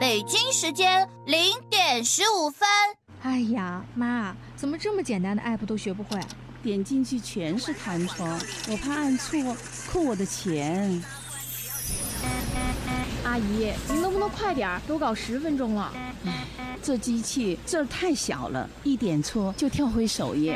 北京时间0点15分。 哎呀，妈，怎么这么简单的 app 都学不会？ 点进去全是弹窗，我怕按错扣我的钱。 阿姨，您能不能快点？都搞10分钟了。 这机器字儿太小了，一点错就跳回首页。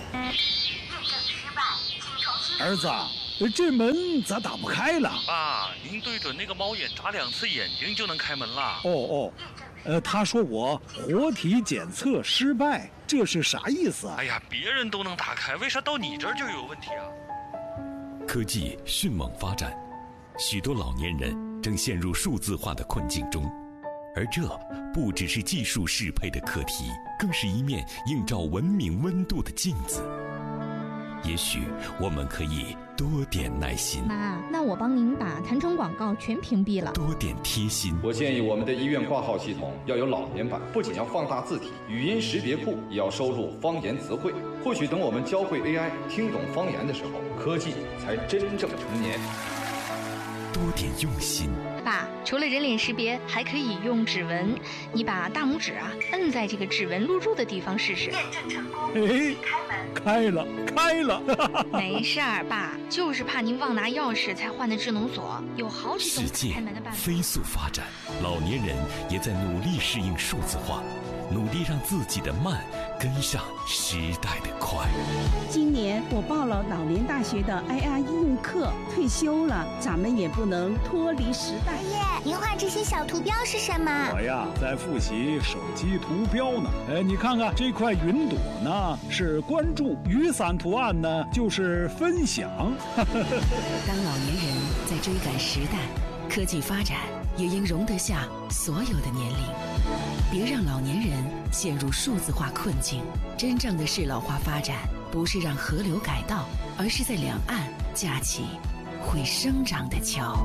儿子，这门咋打不开了？ 爸，您对准那个猫眼眨2次眼睛就能开门了。 他说我活体检测失败，这是啥意思啊？ 哎呀，别人都能打开，为啥到你这儿就有问题啊？ 科技迅猛发展，许多老年人正陷入数字化的困境中，而这不只是技术适配的课题，更是一面映照文明温度的镜子。也许我们可以多点耐心。 妈，那我帮您把弹窗广告全屏蔽了。 多点贴心。 我建议我们的医院挂号系统要有老年版，不仅要放大字体，语音识别库也要收录方言词汇。或许等我们教会 AI 听懂方言的时候，科技才真正成年。 多点用心。 爸，除了人脸识别，还可以用指纹。你把大拇指摁在这个指纹录入的地方试试。 验证成功， 开了。 没事儿，爸，就是怕您忘拿钥匙才换的智能锁，有好几种世界开门的办法。 飞速发展，老年人也在努力适应数字化，努力让自己的慢跟上时代的快。 今年我报了老年大学的 IR 应用课，退休了，咱们也不能脱离时代。 爷爷，您画这些小图标是什么？ 我呀，在复习手机图标呢。你看看这块云朵呢，是关注；雨伞图案呢，就是分享。 当老年人在追赶时代，科技发展也应容得下所有的年龄。别让老年人陷入数字化困境。真正的适老化发展，不是让河流改道，而是在两岸架起会生长的桥。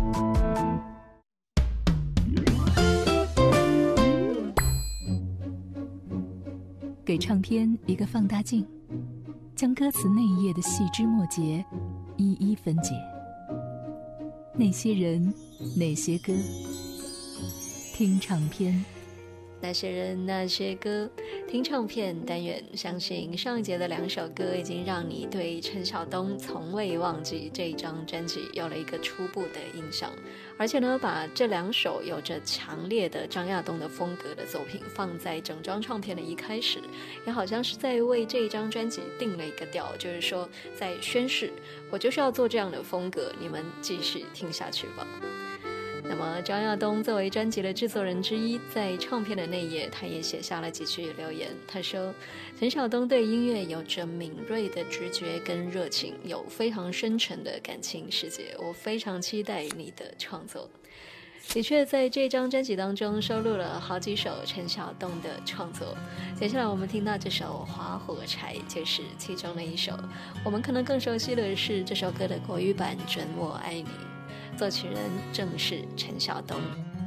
给唱片一个放大镜，将歌词内页的细枝末节一一分解。那些人，那些歌，听唱片。 那些人那些歌，听唱片单元，相信上一节的2首歌已经让你对陈晓东从未忘记这一张专辑有了一个初步的印象，而且呢，把这2首有着强烈的张亚东的风格的作品放在整张唱片的一开始，也好像是在为这一张专辑定了一个调，就是说在宣示我就是要做这样的风格，你们继续听下去吧。那么张亚东作为专辑的制作人之一，在唱片的内页他也写下了几句留言。他说，陈晓东对音乐有着敏锐的直觉跟热情，有非常深沉的感情世界，我非常期待你的创作。的确在这张专辑当中收录了好几首陈晓东的创作，接下来我们听到这首《划火柴》就是其中的一首，我们可能更熟悉的是这首歌的国语版《准我爱你》，作曲人正是陈晓东。